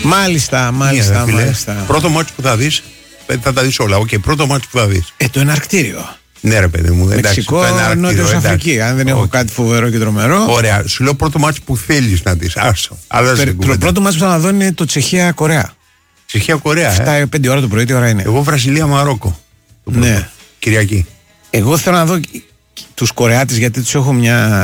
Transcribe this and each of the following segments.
Μάλιστα. Πρώτο μάτσο που θα δεις, θα τα δεις όλα. Πρώτο μάτσο που θα δεις. Το εναρκτήριο. Ναι, ρε παιδί μου. Μεξικό, Νότιος Αφρική. Αν δεν έχω κάτι φοβερό και τρομερό. Ωραία. Σου λέω πρώτο μάτσο που θέλεις να δεις. Άσο. Το πρώτο μάτσο που θα δω είναι το Τσεχία-Κορέα. Τσεχία-Κορέα. 7-5 ώρα το πρωί, τι ώρα είναι? Εγώ Βραζιλία-Μαρόκο. Ναι. Κυριακή. Εγώ θέλω να δω τους Κορεάτες, γιατί τους έχω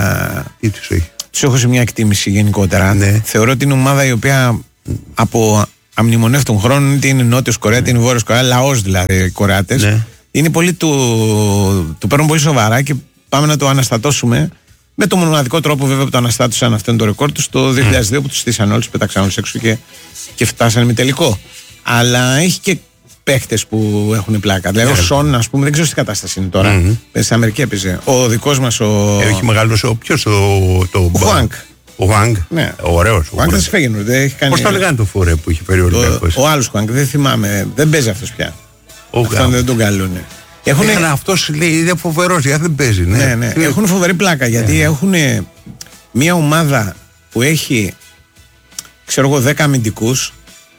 τους έχω σε μια εκτίμηση γενικότερα. Ναι. Θεωρώ ότι είναι ομάδα η οποία από αμνημονεύτων χρόνων, είτε είναι Νότιος Κορέα, είτε είναι Βόρειος Κορέα, λαός δηλαδή οι Κορεάτες. Ναι. Είναι πολύ του παίρνουν πολύ σοβαρά και πάμε να το αναστατώσουμε με το μοναδικό τρόπο βέβαια που το αναστάτωσαν, αυτό είναι το ρεκόρ τους, το 2002 που τους στήσαν όλους, πέταξαν όλους έξω και φτάσανε με τελικό. Αλλά έχει και παίχτες που έχουν πλάκα. Δηλαδή ο Σον, ας πούμε, δεν ξέρω τι κατάσταση είναι τώρα. Στην Αμερική έπαιζε. Ο δικός μας Έχει μεγάλος ποιος ο Χουάνκ. Ο Χουάνκ. Ναι. Ωραίος. Ο Χουάνκ δεν σε φέγγαινε. Πώς το λέγανε το φορέ που είχε φέρει ο Ολυμπιακός? Ο άλλος Χουάνκ, δεν θυμάμαι. Δεν παίζει αυτός πια. Αυτόν δεν τον καλούνε. Αυτός λέει είναι φοβερός, γιατί δεν παίζει. Ναι. Έχουν φοβερή πλάκα γιατί έχουν μια ομάδα που έχει, ξέρω εγώ, 10 αμυντικούς,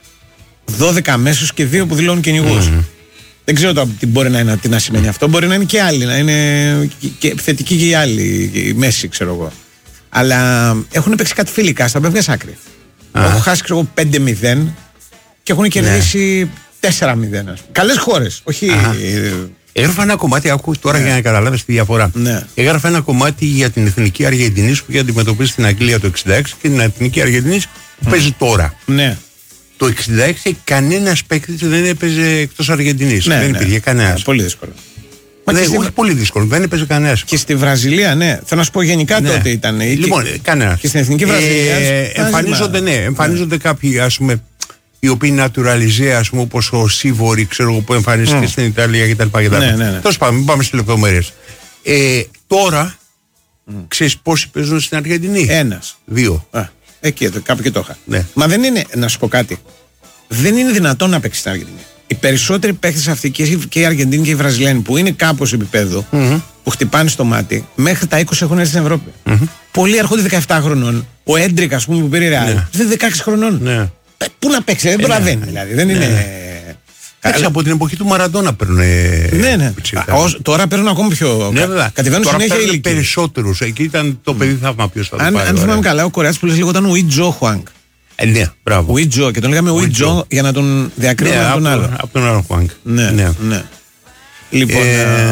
12 μέσους και 2 που δηλώνουν κυνηγούς. Δεν ξέρω τι μπορεί να είναι, τι να σημαίνει αυτό. Μπορεί να είναι και άλλοι, να είναι και θετικοί και οι άλλοι, η μέση, ξέρω εγώ. Αλλά έχουν παίξει κάτι φιλικά στα πέφγες άκρη. Έχουν χάσει, ξέρω εγώ, 5-0 και έχουν κερδίσει 4-0. Καλές χώρες, όχι. Έγραφε ένα κομμάτι, άκου τώρα για να καταλάβεις τη διαφορά. Έγραφε ένα κομμάτι για την εθνική Αργεντινής που είχε αντιμετωπίσει την Αγγλία το 1966 και την εθνική Αργεντινής που παίζει τώρα. Ναι. Το 1966 κανένας παίκτης δεν έπαιζε εκτός Αργεντινής. Δεν υπήρχε κανένας. Πολύ δύσκολο. Όχι πολύ δύσκολο, δεν έπαιζε κανένας. Και στη Βραζιλία, ναι. Θέλω να σου πω γενικά τότε ήταν. Λοιπόν, κανένας. Και στην εθνική Βραζιλία. Εμφανίζονται κάποιοι, ας πούμε, οι οποίοι naturalize, ας πούμε, όπως ο Σίβορη, ξέρω εγώ, που εμφανίστηκε στην Ιταλία κτλ. Τέλος πάντων, μην πάμε στις λεπτομέρειες. Τώρα, ξέρεις πόσοι παίζουν στην Αργεντινή? 2. Εκεί, κάπου και το είχα. Ναι. Μα δεν είναι, να σου πω κάτι. Δεν είναι δυνατόν να παίξει στην Αργεντινή. Οι περισσότεροι παίκτες αυτοί, και οι Αργεντίνοι και οι Βραζιλιάνοι, που είναι κάπως επίπεδο, που χτυπάνε στο μάτι, μέχρι τα 20 έχουν έρθει στην Ευρώπη. Πολλοί έρχονται 17 χρονών. Ο Έντρικ, ας πούμε, που πήρε Ρεάλ, είναι 16 χρονών. Πού να παίξει, δεν προλαβαίνει δηλαδή. Δεν είναι. Από την εποχή του Μαραντόνα παίρνουν. Ναι. Τώρα παίρνουν ακόμη πιο. Κατεβαίνουν συνέχεια ηλικία. Περισσότερους. Εκεί ήταν το παιδί θαύμα ποιος θα το πάρει. Αν θυμάμαι καλά, ο Κορεάτης που λες λίγο ήταν ο Ιτζο Χουάνκ. Ναι, μπράβο. Ο Ιτζο, και τον λέγαμε ο Ιτζο για να τον διακρίνουμε από τον άλλο. Από τον άλλο Χουάνκ. Ναι. Λοιπόν.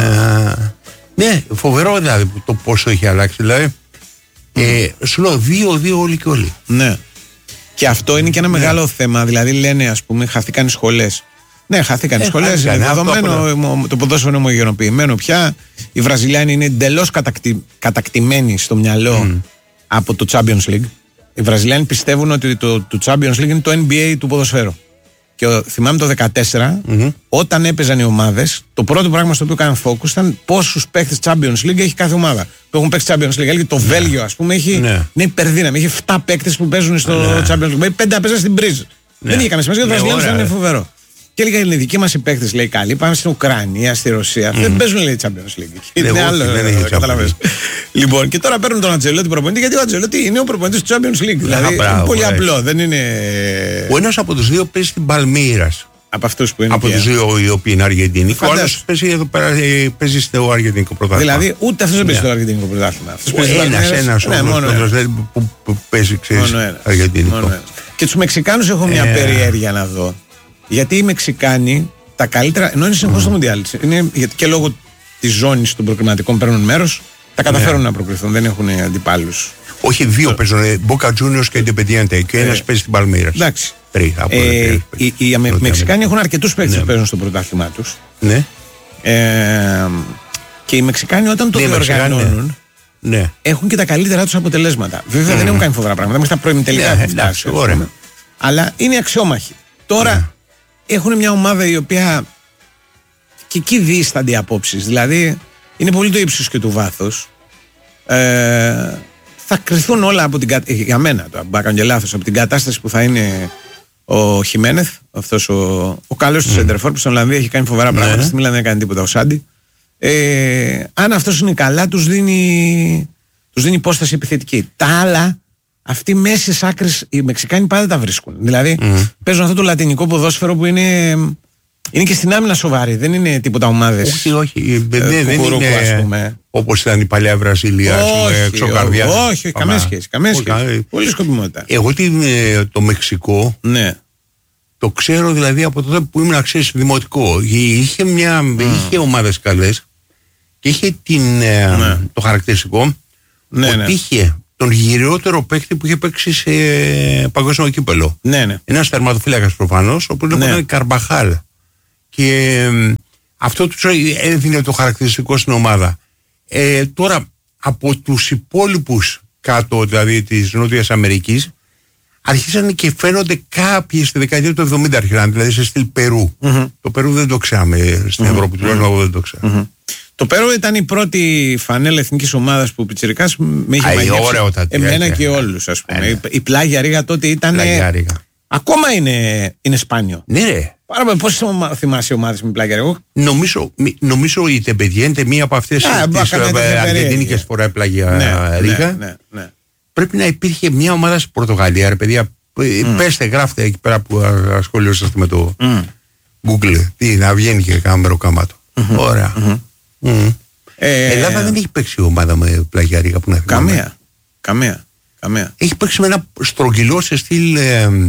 Ναι, φοβερό δηλαδή το πόσο έχει αλλάξει. Δηλαδή. Σου λέω 2-2 όλοι και όλοι. Ναι. Και αυτό είναι και ένα μεγάλο θέμα. Δηλαδή λένε, ας πούμε, χαθήκαν οι σχολές. Ναι, χαθήκαν οι σχολές. Είναι δεδομένο, το ποδόσφαιρο είναι ομογενοποιημένο πια. Οι Βραζιλιάνοι είναι εντελώς κατακτημένοι στο μυαλό από το Champions League. Οι Βραζιλιάνοι πιστεύουν ότι το Champions League είναι το NBA του ποδοσφαίρου. Και θυμάμαι το 2014, όταν έπαιζαν οι ομάδες, το πρώτο πράγμα στο οποίο κάναν focus ήταν πόσους παίκτες Champions League έχει κάθε ομάδα. Που έχουν παίξει Champions League. Το Βέλγιο, ας πούμε, έχει υπερδύναμη. Έχει 7 παίκτες που παίζουν στο Champions League. 5 παίζαν στην Μπρίζ. Δεν είχε καμία σημασία, γιατί ο Βραζιλιάνος ήταν φοβερό. Και έλεγα, οι δικοί μας οι παίκτες, λέει, καλοί, πάμε στην Ουκρανία, στη Ρωσία. Δεν παίζουν, λέει, Champions League. Είναι άλλο, καταλαβαίνεις. Λοιπόν, και τώρα παίρνουν τον Αντζελότη προπονητή, γιατί ο Αντζελότη είναι ο προπονητής του Champions League. Δηλαδή, είναι πολύ απλό, δεν είναι. Ο ένας από τους δύο παίζει στην Παλμύρας. Από αυτούς που είναι. Από τους δύο οι οποίοι είναι Αργεντίνοι. Ο άλλος παίζει στο Αργεντινικό πρωτάθλημα. Δηλαδή, ούτε αυτός δεν παίζει στο Αργεντινικό πρωτάθλημα. Ένας που παίζει, ξέρεις, Αργεντινικό. Και τους Μεξικάνους έχω μια περιέργεια να δω. Γιατί οι Μεξικάνοι τα καλύτερα, ενώ είναι συνεχώς στο Μουντιάλ, γιατί και λόγω της ζώνης των προκριματικών παίρνουν μέρος, τα καταφέρουν να προκριθούν, δεν έχουν αντιπάλους. Όχι, δύο παίζουν, Boca Juniors και Independiente, και ένας παίζει στην Παλμύρα. Εντάξει. Οι Μεξικάνοι έχουν αρκετούς παίκτες που παίζουν στο πρωτάθλημά τους. Ναι. Και οι Μεξικάνοι όταν το διοργανώνουν, έχουν και τα καλύτερά τους αποτελέσματα. Βέβαια δεν έχουν κάνει φοβερά πράγματα, μέχρι τα προημιτελικά έχουν φτάσει. Αλλά είναι αξιόμαχοι. Τώρα έχουν μια ομάδα η οποία και εκεί δίστανται οι απόψεις. Δηλαδή είναι πολύ το ύψος και του βάθος. Θα κρυθούν όλα από την για μένα, το μπάκαν και λάθος, από την κατάσταση που θα είναι ο Χιμένεθ, αυτός ο καλός του Σέντερφορ που στην Ολλανδία έχει κάνει φοβερά πράγματα. Στη Μίλαν δεν έκανε τίποτα ο Σάντι. Αν αυτός είναι καλά, τους δίνει υπόσταση επιθετική. Τα άλλα, αυτοί μέσες άκρες οι Μεξικάνοι πάντα τα βρίσκουν. Δηλαδή παίζουν αυτό το λατινικό ποδόσφαιρο που είναι και στην άμυνα σοβαρή. Δεν είναι τίποτα ομάδες. Όχι. Δεν είναι όπως ήταν η παλιά Βραζιλία. Όχι, καμία σχέση. Πολύ σκοπιμότητα. Εγώ το Μεξικό. Ναι. Το ξέρω δηλαδή από τότε που ήμουν δημοτικό. Είχε ομάδες καλές και είχε το χαρακτηριστικό ότι είχε τον γυριότερο παίκτη που είχε παίξει σε παγκόσμιο κύπελο. Ένας τερματοφύλακας προφανώς, όπως λέγονταν Καρμπαχάλ. Και αυτό τους έδινε το χαρακτηριστικό στην ομάδα. Τώρα από τους υπόλοιπους κάτω δηλαδή της Νότιας Αμερικής αρχίσαν και φαίνονται κάποιοι στη δεκαετία του 70 αρχίσαν, δηλαδή σε στυλ Περού. Το Περού δεν το ξέραμε στην Ευρώπη, τουλάχιστον εγώ δεν το ξέρω. Το Περού ήταν η πρώτη φανέλα εθνικής ομάδας που πιτσιρικάς με είχε μαγεύσει εμένα και όλους, ας πούμε. Η Πλάγια Ρίγα τότε ήταν. Ακόμα είναι σπάνιο. Ναι. Πάρα πολύ. Πώς θυμάσαι ομάδες με Πλάγια Ρίγα? Νομίζω η Τεμπεδιέ είναι μία από αυτές τις αργεντίνικες φορά Πλάγια Ρίγα. Πρέπει να υπήρχε μια ομάδα στην Πορτογαλία, ρε παιδιά. Πέστε, γράφτε εκεί πέρα που ασχολιόσαστε με το Google. Να βγαίνει και κάνα μεροκάματο. Ωραία. Ελλάδα δεν έχει παίξει ομάδα με Πλάγια Ρίγα που να θυμάμαι. Καμία. Έχει παίξει με ένα στρογγυλό σε στυλ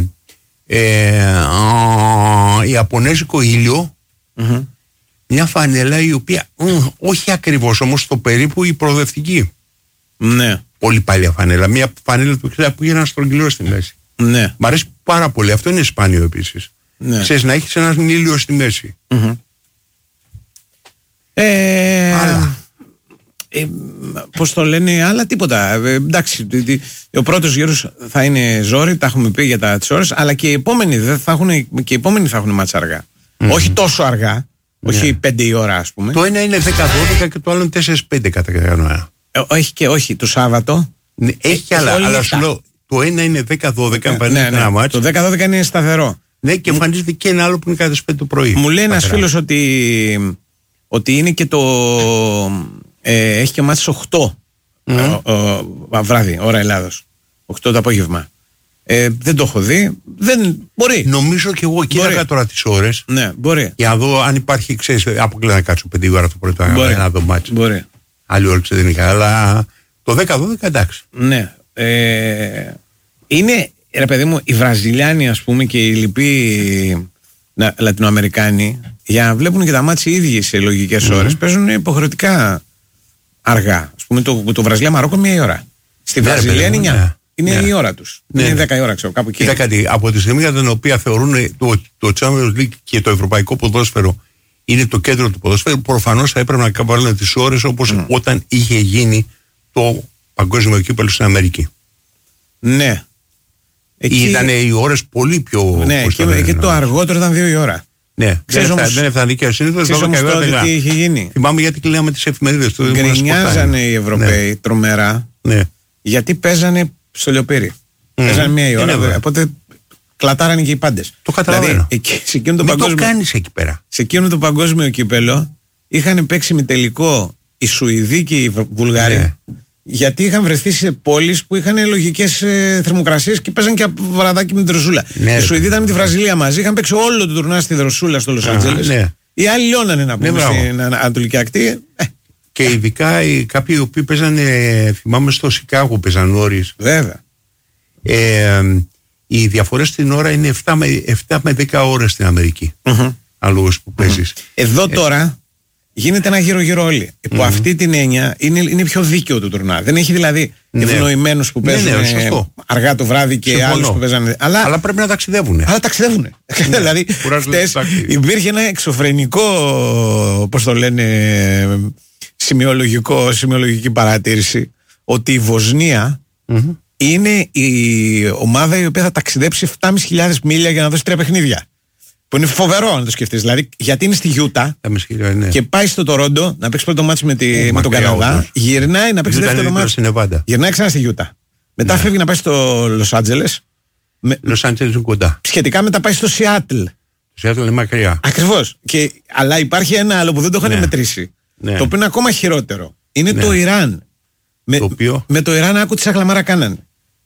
ιαπωνέζικο ήλιο. Μια φανέλα η οποία όχι ακριβώς όμως το περίπου η προοδευτική. Ναι. Πολύ παλιά φανέλα. Μια φανέλα του 60 που είχε ένα στρογγυλό στη μέση. Ναι. Μ' αρέσει πάρα πολύ. Αυτό είναι σπάνιο επίσης. Ναι. Ξέρεις, να έχεις έναν ήλιο στη μέση. Άλλα. Πώς το λένε, άλλα τίποτα. Εντάξει, ο πρώτος γύρος θα είναι ζόρι, τα έχουμε πει για τις ώρες, αλλά και οι επόμενοι θα έχουν μάτσα αργά. Όχι τόσο αργά, όχι 5 η ώρα, ας πούμε. Το ένα είναι 10-12 και το άλλο είναι 4-5 κατά κανόνα. Όχι, το Σάββατο. Ναι, έχει και άλλα, αλλά σου λέω, το ένα είναι 10-12, εμφανίζεται ένα μάτσο. Το 10-12 είναι σταθερό. Ναι, και εμφανίζεται και ένα άλλο που είναι κάθε 5 το πρωί. Μου λέει ένας φίλος ότι είναι και έχει και μάτς 8 βράδυ, ώρα Ελλάδος. 8 το απόγευμα. Δεν το έχω δει. Δεν μπορεί. Νομίζω και εγώ κοίταγα τώρα τις ώρες. Ναι, μπορεί. Για να δω αν υπάρχει, ξέρεις, αποκλείω να κάτσω 5 ώρα το πρώτο να δω μάτς. Μπορεί. Άλλη ώρα δεν είχα, αλλά το 10-12 εντάξει. Ναι. Είναι, ρε παιδί μου, οι Βραζιλιάνοι, ας πούμε, και οι λοιποί Λατινοαμερικάνοι, για να βλέπουν και τα μάτς οι ίδιοι σε λογικές ώρες, παίζουν υποχρεωτικά αργά. Ας πούμε, το Βραζιλία-Μαρόκο 1 η ώρα. Στη Βραζιλία είναι 9. Είναι η ώρα τους. Είναι 10 η ώρα, ξέρω, κάπου εκεί. Κοίτα κάτι, από τη στιγμή για την οποία θεωρούν το Champions League και το ευρωπαϊκό ποδόσφαιρο είναι το κέντρο του ποδόσφαιρου, προφανώς θα έπρεπε να βάλουν τις ώρες όπως όταν είχε γίνει το παγκόσμιο κύπελλο στην Αμερική. Ναι. Ήταν οι ώρες πολύ πιο. Ναι, και το αργότερο ήταν 2 η ώρα. Ναι, δεν έφτανε και ο συνήθως 12 η ώρα. Τι είχε γίνει. Θυμάμαι γιατί κλείναμε τις εφημερίδες. Γκρινιάζανε οι Ευρωπαίοι τρομερά, γιατί παίζανε στο Λιοπύρι. Παίζανε 1 η ώρα. Οπότε κλατάρανε και οι πάντες. Το καταλαβαίνω. Μην το κάνεις εκεί πέρα. Σε εκείνο το παγκόσμιο κύπελλο είχαν παίξει με τελικό οι Σουηδοί και οι Βουλγαροί. Γιατί είχαν βρεθεί σε πόλεις που είχαν λογικές θερμοκρασίες και παίζαν και βραδάκι με τη Δροσούλα. Οι Σουηδοί ήταν με τη Βραζιλία μαζί, είχαν παίξει όλο το τουρνά στη Δροσούλα στο Λος Άντζελες. Οι άλλοι λιώνανε να πούμε στην Ανατολική Ακτή. Και ειδικά κάποιοι οι οποίοι παίζανε, θυμάμαι στο Σικάγο παίζαν νωρίς. Βέβαια. Οι διαφορές στην ώρα είναι 7 με 10 ώρες στην Αμερική. Ανάλογος που παίζεις. Εδώ τώρα γίνεται ένα γύρω-γύρω όλοι. Υπό αυτή την έννοια είναι πιο δίκαιο το τουρνά. Δεν έχει δηλαδή ευνοημένους που παίζουν αργά το βράδυ και άλλους που παίζανε. Αλλά πρέπει να ταξιδεύουν. Αλλά ταξιδεύουν. Δηλαδή, χτες υπήρχε ένα εξωφρενικό, πώς το λένε, σημειολογική παρατήρηση ότι η Βοσνία είναι η ομάδα η οποία θα ταξιδέψει 7.500 μίλια για να δώσει 3 παιχνίδια. Που είναι φοβερό να το σκεφτείς. Δηλαδή, γιατί είναι στη Γιούτα και πάει στο Τορόντο να παίξει πρώτο μάτσο με τον Καναδά, γυρνάει να παίξει δεύτερο μάτσο. Γυρνάει ξανά στη Γιούτα. Μετά φεύγει να πάει στο Λος Άντζελες. Λος Άντζελες είναι κοντά. Σχετικά μετά πάει στο Σιάτλ. Το Σιάτλ είναι μακριά. Ακριβώς. Αλλά υπάρχει ένα άλλο που δεν το είχαν μετρήσει. Το οποίο είναι ακόμα χειρότερο. Είναι το Ιράν. Με το Ιράν άκου τι σαχλαμάρα κάνανε.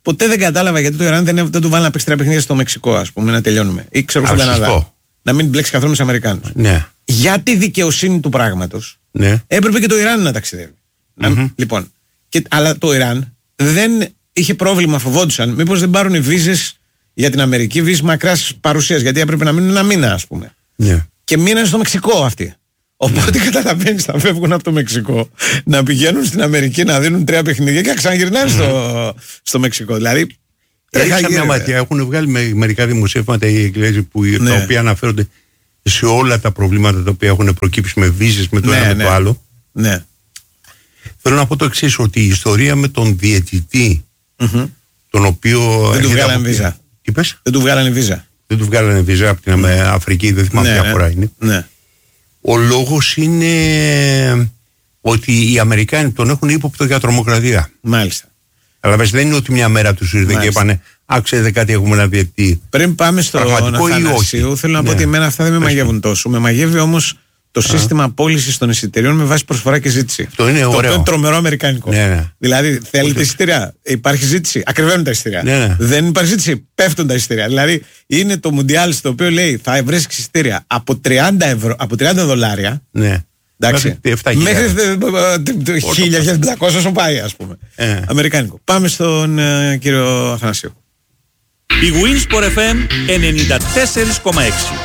Ποτέ δεν κατάλαβα γιατί το Ιράν δεν του βάλει να παίξει 3 παιχνίδια στο Μεξικό, ας πούμε, να τελειώνουμε. Ή ξέρω στον Καναδά. Να μην μπλέξει καθόλου με τους Αμερικάνους. Ναι. Για τη δικαιοσύνη του πράγματος, έπρεπε και το Ιράν να ταξιδεύει. Λοιπόν, αλλά το Ιράν δεν είχε πρόβλημα, φοβόντουσαν μήπως δεν πάρουν οι βίζες για την Αμερική, βίζες μακράς παρουσίας, γιατί έπρεπε να μείνουν ένα μήνα, ας πούμε. Ναι. Και μείναν στο Μεξικό αυτοί. Οπότε καταλαβαίνεις, θα φεύγουν από το Μεξικό, να πηγαίνουν στην Αμερική, να δίνουν 3 παιχνίδια και να ξαναγυρνάνε στο Μεξικό. Δηλαδή. Έριξα μια ματιά. Έχουν βγάλει μερικά δημοσιεύματα οι Εγγλέζοι τα οποία αναφέρονται σε όλα τα προβλήματα τα οποία έχουν προκύψει με βίζες, με το ένα με το άλλο. Ναι. Θέλω να πω το εξής, ότι η ιστορία με τον διαιτητή, τον οποίο. Δεν του βγάλανε βίζα. Τι πες? Δεν του βγάλανε βίζα. Δεν του βγάλανε βίζα από την Αφρική, δεν θυμάμαι ποια φορά είναι. Ναι. Ο λόγος είναι ότι οι Αμερικάνοι τον έχουν ύποπτο για τρομοκρατία. Μάλιστα. Αλλά δεν είναι ότι μια μέρα τους ήρθε και είπανε ξέρετε κάτι, έχουμε ένα διαιτητή. Πριν πάμε στο Αθανασίου, θέλω να πω ότι εμένα αυτά δεν με μαγεύουν τόσο. Με μαγεύει όμως το σύστημα πώλησης των εισιτηρίων με βάση προσφορά και ζήτηση. Αυτό είναι ωραίο. Αυτό είναι τρομερό αμερικάνικο. Ναι. Δηλαδή, θέλετε εισιτήρια, υπάρχει ζήτηση, ακριβένουν τα εισιτήρια. Ναι. Δεν υπάρχει ζήτηση, πέφτουν τα εισιτήρια. Δηλαδή, είναι το Μουντιάλ στο οποίο λέει θα βρεις εισιτήρια από $30. Ναι. Εντάξει. Μέχρι 1.000-1.500 όσο πάει, ας πούμε. Αμερικάνικο. Πάμε στον κύριο Αθανασίου. Η Winsport FM 94,6.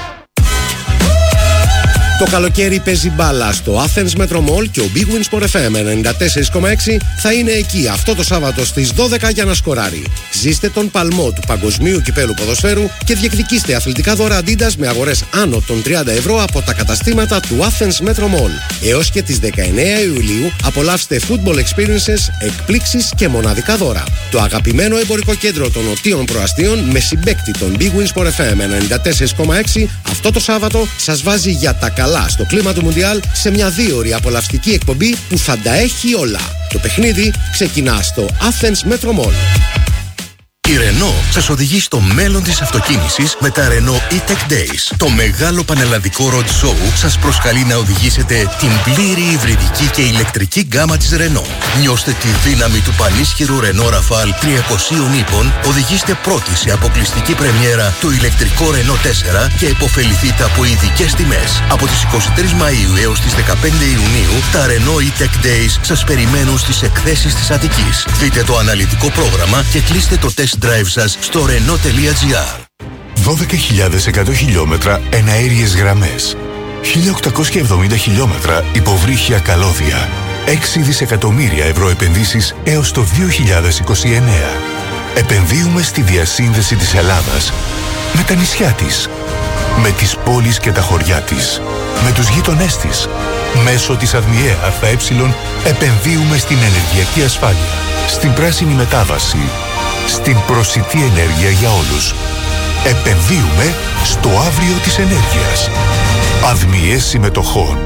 Το καλοκαίρι παίζει μπάλα στο Athens Metro Mall και ο Big Win Sport FM 94,6 θα είναι εκεί αυτό το Σάββατο στις 12 για να σκοράρει. Ζήστε τον παλμό του Παγκοσμίου Κυπέλου Ποδοσφαίρου και διεκδικήστε αθλητικά δώρα Adidas με αγορές άνω των €30 από τα καταστήματα του Athens Metro Mall. Έως και τις 19 Ιουλίου απολαύστε football experiences, εκπλήξεις και μοναδικά δώρα. Το αγαπημένο εμπορικό κέντρο των Νοτίων Προαστίων με συμπαίκτη τον Big Win Sport FM 94,6 αυτό το Σάββατο σας βάζει για τα καλά στο κλίμα του Μουντιάλ σε μια 2ωρη απολαυστική εκπομπή που θα τα έχει όλα. Το παιχνίδι ξεκινά στο Athens Metro Mall. Η Renault σας οδηγεί στο μέλλον της αυτοκίνησης με τα Renault E-Tech Days. Το μεγάλο πανελλαδικό road show σας προσκαλεί να οδηγήσετε την πλήρη υβριδική και ηλεκτρική γκάμα της Renault. Νιώστε τη δύναμη του πανίσχυρου Renault Rafale 300 ύπων, οδηγήστε πρώτοι σε αποκλειστική πρεμιέρα το ηλεκτρικό Renault 4 και επωφεληθείτε από ειδικές τιμές. Από τις 23 Μαΐου έως τις 15 Ιουνίου, τα Renault E-Tech Days σας περιμένουν στις εκθέσεις της Αττικής. Δείτε το αναλυτικό πρόγραμμα και κλείστε το test drive σας στο Renault.gr. 12.100 χιλιόμετρα εναέριες γραμμές, 1.870 χιλιόμετρα υποβρύχια καλώδια, 6 δισεκατομμύρια ευρώ επενδύσεις έως το 2029. Επενδύουμε στη διασύνδεση της Ελλάδας με τα νησιά της, με τις πόλεις και τα χωριά της, με τους γείτονές της. Μέσω της ΑΔΜΙΕ ΑΕ επενδύουμε στην ενεργειακή ασφάλεια, στην πράσινη μετάβαση, στην προσιτή ενέργεια για όλους. Επενδύουμε στο αύριο της ενέργειας. ΑΔΜΙΕ Συμμετοχών.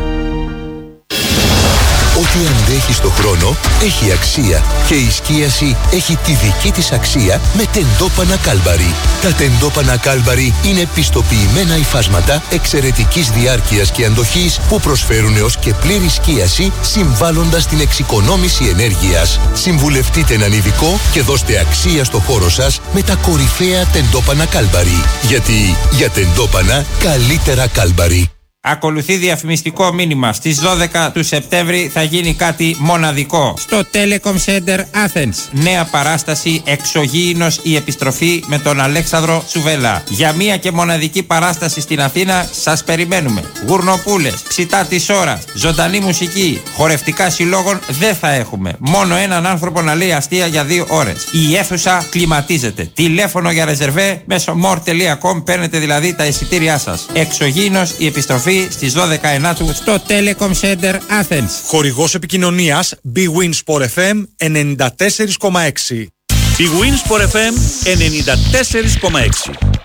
Ό,τι αντέχει στο χρόνο έχει αξία και η σκίαση έχει τη δική της αξία με τεντόπανα Κάλμπαρι. Τα τεντόπανα Κάλμπαρι είναι πιστοποιημένα υφάσματα εξαιρετικής διάρκειας και αντοχής που προσφέρουν έως και πλήρη σκίαση συμβάλλοντας στην εξοικονόμηση ενέργειας. Συμβουλευτείτε έναν ειδικό και δώστε αξία στο χώρο σας με τα κορυφαία τεντόπανα Κάλμπαρι. Γιατί για τεντόπανα καλύτερα Κάλμπαρι. Ακολουθεί διαφημιστικό μήνυμα. Στις 12 του Σεπτέμβρη θα γίνει κάτι μοναδικό στο Telecom Center Athens. Νέα παράσταση Εξωγήινος η επιστροφή με τον Αλέξανδρο Τσουβέλα. Για μία και μοναδική παράσταση στην Αθήνα σας περιμένουμε. Γουρνοπούλες, ψητά της ώρας, ζωντανή μουσική, χορευτικά συλλόγων δεν θα έχουμε. Μόνο έναν άνθρωπο να λέει αστεία για 2 ώρες. Η αίθουσα κλιματίζεται. Τηλέφωνο για ρεζερβέ μέσω more.com παίρνετε δηλαδή τα εισιτήριά σας. Εξωγήινος η επιστροφή στις 12 στο Telecom Center Athens. Χορηγός επικοινωνίας Big Win Sport FM 94,6. Big Win Sport FM 94,6.